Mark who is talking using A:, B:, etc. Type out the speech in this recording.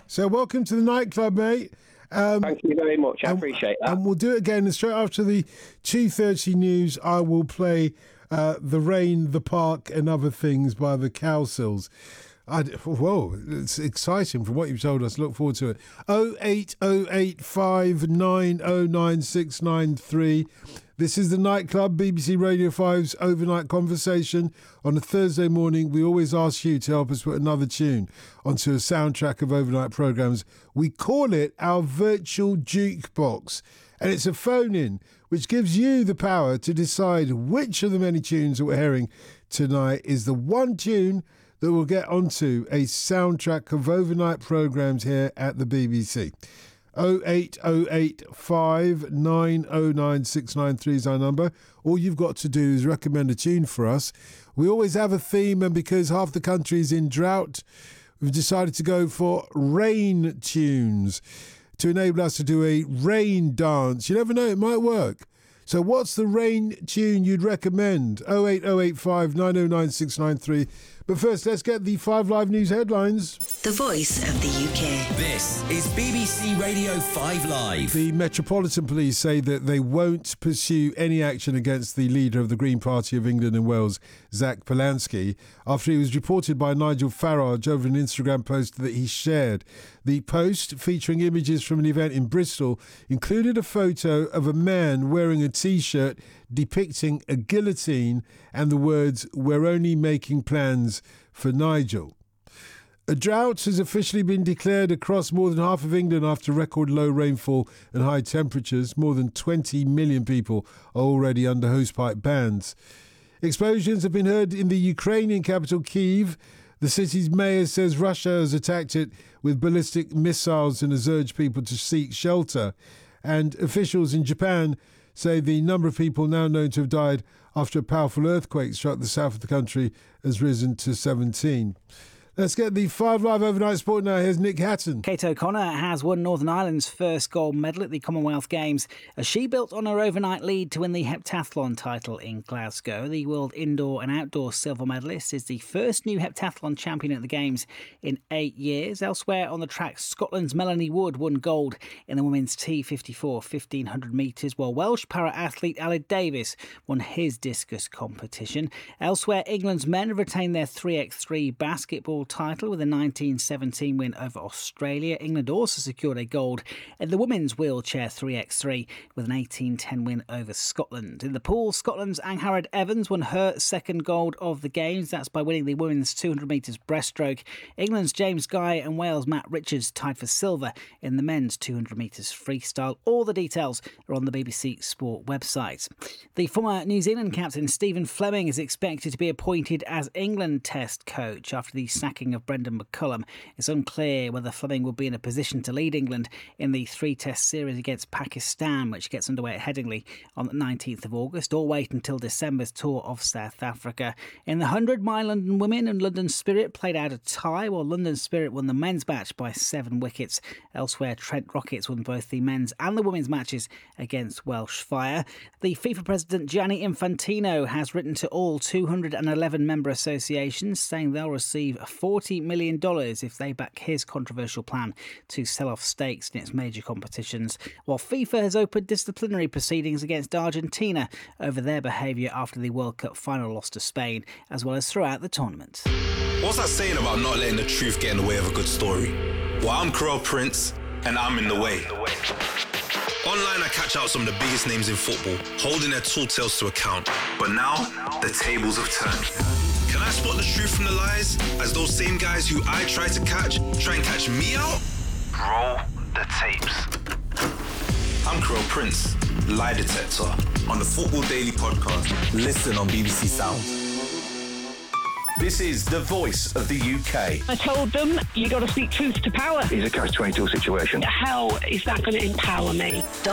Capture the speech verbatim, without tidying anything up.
A: So welcome to the nightclub, mate.
B: Um, Thank you very much. I
A: and,
B: appreciate that.
A: And we'll do it again. And straight after the two thirty news, I will play uh, The Rain, The Park and Other Things by the Cowsills. I, whoa, it's exciting from what you've told us. Look forward to it. oh eight oh eight five nine oh nine six nine three. This is the Nightclub, B B C Radio five's overnight conversation. On a Thursday morning, we always ask you to help us put another tune onto a soundtrack of overnight programmes. We call it our virtual jukebox. And it's a phone-in, which gives you the power to decide which of the many tunes that we're hearing tonight is the one tune that will get onto a soundtrack of overnight programmes here at the B B C. oh eight oh eight five nine oh nine six nine three is our number. All you've got to do is recommend a tune for us. We always have a theme, and because half the country is in drought, we've decided to go for rain tunes to enable us to do a rain dance. You never know, it might work. So what's the rain tune you'd recommend? oh eight oh eight five nine oh nine six nine three. But first, let's get the five Live News headlines.
C: The voice of the U K.
D: This is B B C Radio five Live.
A: The Metropolitan Police say that they won't pursue any action against the leader of the Green Party of England and Wales, Zach Polanski, after he was reported by Nigel Farage over an Instagram post that he shared. The post, featuring images from an event in Bristol, included a photo of a man wearing a T-shirt depicting a guillotine and the words, "We're only making plans for Nigel." A drought has officially been declared across more than half of England after record low rainfall and high temperatures. More than twenty million people are already under hosepipe bans. Explosions have been heard in the Ukrainian capital Kyiv. The city's mayor says Russia has attacked it with ballistic missiles and has urged people to seek shelter. And officials in Japan say the number of people now known to have died after a powerful earthquake struck the south of the country has risen to seventeen. Let's get the five Live Overnight Sport now. Here's Nick Hatton.
E: Kate O'Connor has won Northern Ireland's first gold medal at the Commonwealth Games as she built on her overnight lead to win the heptathlon title in Glasgow. The world indoor and outdoor silver medalist is the first new heptathlon champion at the Games in eight years. Elsewhere on the track, Scotland's Melanie Wood won gold in the women's T fifty-four fifteen hundred metres, while Welsh para-athlete Aled Davis won his discus competition. Elsewhere, England's men have retained their three by three basketball title with a nineteen seventeen win over Australia. England also secured a gold in the women's wheelchair three by three with an eighteen ten win over Scotland. In the pool, Scotland's Angharad Evans won her second gold of the Games. That's by winning the women's two hundred metres breaststroke. England's James Guy and Wales' Matt Richards tied for silver in the men's two hundred metres freestyle. All the details are on the B B C Sport website. The former New Zealand captain Stephen Fleming is expected to be appointed as England Test coach after the sacking of Brendan McCullum. It's unclear whether Fleming will be in a position to lead England in the three-test series against Pakistan, which gets underway at Headingley on the nineteenth of August, or wait until December's tour of South Africa. In the one hundred, My London Women and London Spirit played out a tie, while London Spirit won the men's match by seven wickets. Elsewhere, Trent Rockets won both the men's and the women's matches against Welsh Fire. The FIFA president Gianni Infantino has written to all two hundred eleven member associations saying they'll receive forty million dollars if they back his controversial plan to sell off stakes in its major competitions, while FIFA has opened disciplinary proceedings against Argentina over their behaviour after the World Cup final loss to Spain, as well as throughout the tournament.
F: What's that saying about not letting the truth get in the way of a good story? Well, I'm Corel Prince, and I'm in the way. Online, I catch out some of the biggest names in football, holding their tall tales to account. But now, the tables have turned. Can I spot the truth from the lies, as those same guys who I try to catch, try and catch me out? Roll the tapes. I'm Corel Prince, lie detector, on the Football Daily podcast. Listen on B B C Sound.
D: This is the voice of the U K.
G: I told them, you got to speak truth to power.
H: It's a catch twenty-two situation.
G: How is that going to empower me?